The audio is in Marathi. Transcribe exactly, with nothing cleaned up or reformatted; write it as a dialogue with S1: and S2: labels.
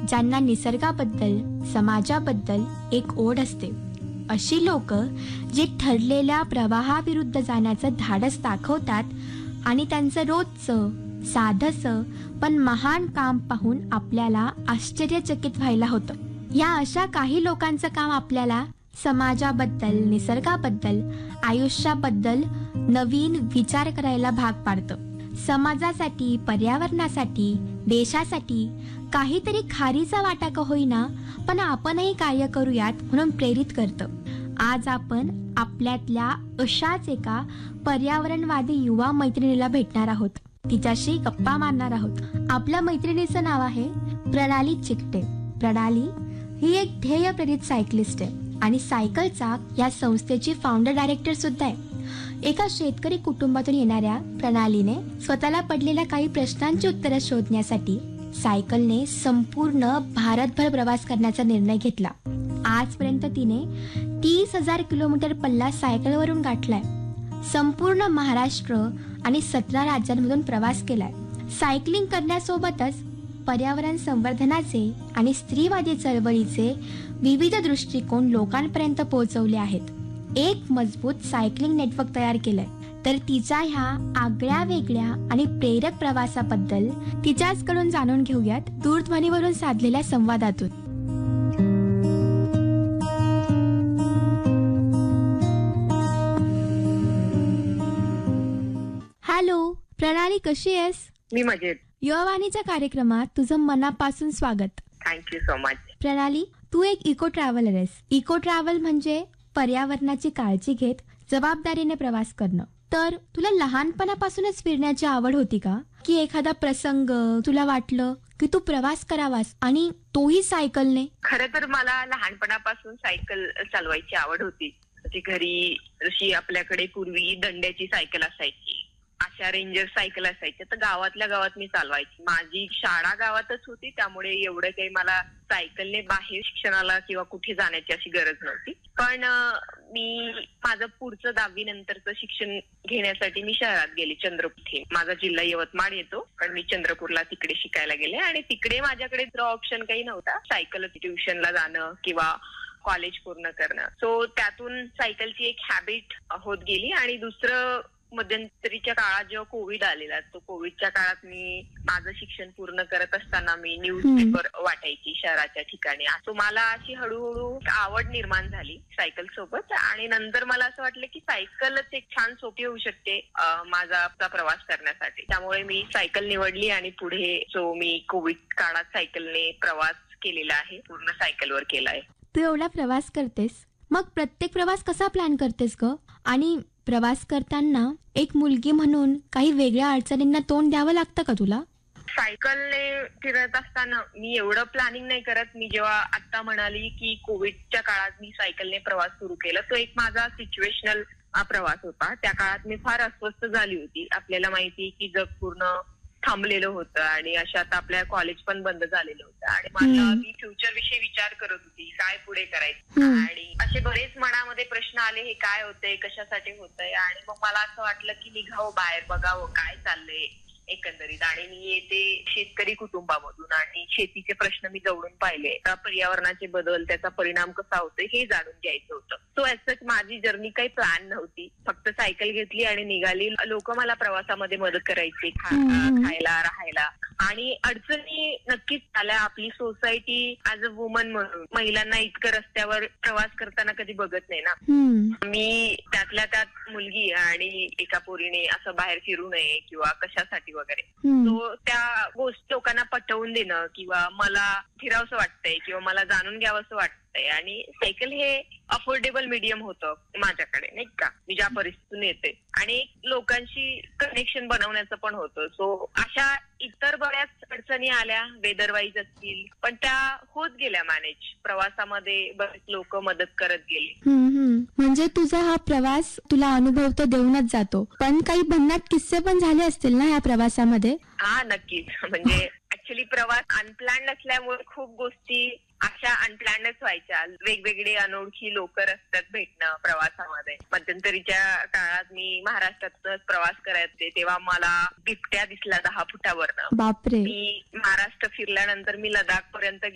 S1: ज्यांना निसर्गाबद्दल, समाजाबद्दल एक ओढ असते. अशी लोक जे ठरलेल्या प्रवाहाविरुद्ध जाण्याचं धाडस दाखवतात आणि त्यांचं रोजचं साधंसं पण महान काम पाहून आपल्याला आश्चर्यचकित व्हायला होतं. या अशा काही लोकांचं काम आपल्याला समाजाबद्दल, निसर्गाबद्दल, आयुष्याबद्दल नवीन विचार करायला भाग पाडतं. समाजासाठी, पर्यावरणासाठी, देशासाठी काहीतरी खारीचा वाटा का होईना, पण आपणही कार्य करूयात म्हणून प्रेरित करतं. आज आपण आपल्यातल्या अशाच एका पर्यावरणवादी युवा मैत्रिणीला भेटणार आहोत. तिच्याशी गप्पा मारणार आहोत. आपल्या मैत्रिणीचं नाव आहे प्रणाली चिकटे. प्रणाली ही एक ध्येय प्रेरित सायकलिस्ट आहे आणि सायकल चाक या संस्थेची फाउंडर डायरेक्टर सुद्धा आहे. एका शेतकरी कुटुंबातून येणाऱ्या प्रणालीने स्वतःला पडलेल्या काही प्रश्नांची उत्तरं शोधण्यासाठी सायकलने संपूर्ण भारतभर प्रवास करण्याचा निर्णय घेतला. आजपर्यंत तिने तीस हजार किलोमीटर पल्ला सायकलवरून गाठलाय. संपूर्ण महाराष्ट्र आणि सतरा राज्यांमधून प्रवास केलाय. सायकलिंग करण्यासोबतच पर्यावरण संवर्धनाचे आणि स्त्रीवादी चळवळीचे विविध दृष्टिकोन लोकांपर्यंत पोहोचवले आहेत. एक मजबूत सायकलिंग नेटवर्क तयार केलंय. तर तिच्या ह्या आगळ्या वेगळ्या आणि प्रेरक प्रवासाबद्दल तिच्याचकडून जाणून घेऊयात दूरध्वनीवरून साधलेल्या संवादातून. हॅलो प्रणाली, कशी आहेस?
S2: मी मजेत.
S1: युवावाणीच्या कार्यक्रमात तुझं मनापासून स्वागत.
S2: Thank you so much.
S1: प्रणाली, तू एक इको ट्रॅव्हलर आहेस. इको ट्रॅव्हल म्हणजे पर्यावरणाची काळजी घेत जबाबदारीने प्रवास करणं. तर तुला लहानपणापासूनच फिरण्याची आवड होती का, की एखादा प्रसंग तुला वाटलं की तू प्रवास करावास आणि तोही सायकलने?
S2: खरं तर मला लहानपणापासून सायकल चालवायची आवड होती. म्हणजे घरी जशी आपल्याकडे पूर्वी दंड्याची सायकल असायची, अशा रेंजर सायकल असायच्या, तर गावातल्या गावात मी चालवायची. माझी शाळा गावातच होती, त्यामुळे एवढं काही मला सायकलने बाहेर शिक्षणाला किंवा कुठे जाण्याची अशी गरज नव्हती. पण मी माझं पुढचं दहावी नंतरचं शिक्षण घेण्यासाठी मी शहरात गेले, चंद्रपूर. माझा जिल्हा यवतमाळ येतो, पण मी चंद्रपूरला तिकडे शिकायला गेले आणि तिकडे माझ्याकडे ऑप्शन काही नव्हता सायकल ट्युशनला जाणं किंवा कॉलेज पूर्ण करणं. सो त्यातून सायकलची एक हॅबिट होत गेली. आणि दुसरं, मध्यंतरीच्या काळात जेव्हा कोविड आलेला, तो कोविडच्या काळात मी माझं शिक्षण पूर्ण करत असताना मी न्यूजपेपर वाटायची शहराच्या ठिकाणी. तो मला अशी हळूहळू आवड निर्माण झाली सायकल सोबत. आणि नंतर मला असं वाटलं की सायकलच एक छान सोपी होऊ शकते माझा प्रवास करण्यासाठी. त्यामुळे मी सायकल निवडली आणि पुढे जो मी कोविड काळात सायकलने प्रवास केलेला आहे, पूर्ण सायकलवर केला आहे.
S1: तू एवढा प्रवास करतेस, मग प्रत्येक प्रवास कसा प्लॅन करतेस ग? आणि प्रवास करताना एक मुलगी म्हणून काही वेगळ्या अडचणींना तोंड द्यावं लागतं का तुला?
S2: सायकलने फिरत असताना मी एवढं प्लॅनिंग नाही करत. मी जेव्हा आता म्हणाली की कोविडच्या काळात मी सायकलने प्रवास सुरू केला, तो एक माझा सिच्युएशनल प्रवास होता. त्या काळात मी फार अस्वस्थ झाली होती. आपल्याला माहिती की जग पूर्ण थांबलेलं होतं आणि अशात आपल्या कॉलेज पण बंद झालेलं होतं आणि मला मी फ्युचर विषयी विचार करत होती, काय पुढे करायचं. आणि असे बरेच मनामध्ये प्रश्न आले, हे काय होतंय, कशासाठी होतंय. आणि मग मला असं वाटलं की निघावं बाहेर, बघावं काय चाललंय एकंदरीत. आणि मी येते शेतकरी कुटुंबामधून आणि शेतीचे प्रश्न मी जवळून पाहिले, पर्यावरणाचे बदल, त्याचा परिणाम कसा होतोय हे जाणून घ्यायचं होतं. सो असंच माझी जर्नी काही प्लॅन नव्हती, फक्त सायकल घेतली आणि निघाली. लोक मला प्रवासामध्ये मदत करायची, खायला, राहायला. आणि अडचणी नक्कीच आल्या. आपली सोसायटी ऍज अ वुमन म्हणून महिलांना इतकं रस्त्यावर प्रवास करताना कधी बघत नाही ना. मी त्यातल्या त्यात मुलगी आणि एका पोरीने असं बाहेर फिरू नये किंवा कशासाठी वगैरे. सो त्या गोष्टी लोकांना पटवून देणं किंवा मला फिरावंसं वाटतंय किंवा मला जाणून घ्यावंसं वाटतंय. आणि सायकल हे अफोर्डेबल मीडियम होतं माझ्याकडे, नाही का, मी ज्या परिस्थितीतून येते. आणि लोकांशी कनेक्शन बनवण्याचं पण होतं. सो अशा इतर बऱ्याच अडचणी आल्या, वेदर वाईज असतील, पण त्या होत गेल्या मॅनेज. प्रवासामध्ये बरेच लोक मदत करत गेले.
S1: म्हणजे तुझा हा प्रवास तुला अनुभव तर देऊनच जातो, पण काही भन्नाट किस्से पण झाले असतील ना या प्रवासामध्ये?
S2: हा नक्कीच. म्हणजे ऍक्च्युली प्रवास अनप्लॅन्ड असल्यामुळे खूप गोष्टी अशा अनप्लॅन्डच व्हायच्या. वेगवेगळे अनोळखी लोक रस्त्यात भेटणं प्रवासामध्ये. मध्यंतरीच्या काळात मी महाराष्ट्रातूनच प्रवास करायचे, तेव्हा मला बिबट्या दिसला दहा फुटावरनं.
S1: बापरे.
S2: मी महाराष्ट्र फिरल्यानंतर मी लडाख पर्यंत